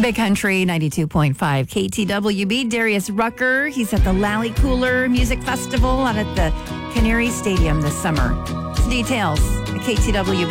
Big Country 92.5 KTWB. Darius Rucker, he's at the Lally Cooler Music Festival out at the Canary Stadium this summer. Details at KTWB.